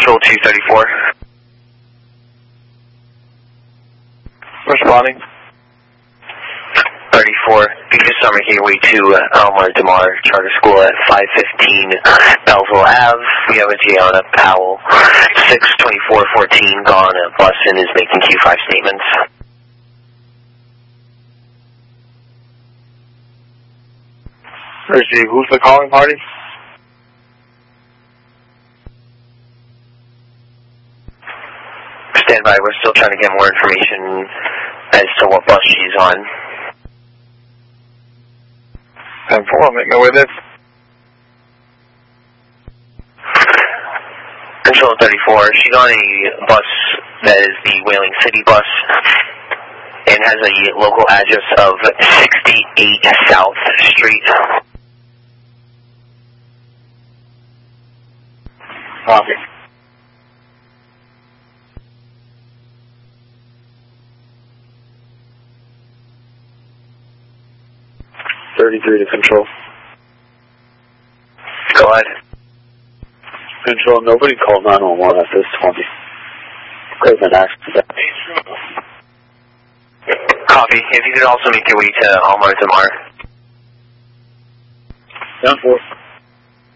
Control 234. Responding. 34, Beatrice Summer Gateway to Elmar DeMar Charter School at 515 Belleville Ave. We have a Gianna Powell, 62414, gone. Bus and is making Q5 statements. Reggie, who's the calling party? Stand by, we're still trying to get more information as to what bus she's on. 10-4, I'll make my way there. Control 34, she's on a bus that is the Whaling City bus and has a local address of 68 South Street. Copy. To Control. Go ahead. Control, nobody called 911 at this 20. Could have been accident. Copy. If you could also make your way to Elmar DeMar. 10-4.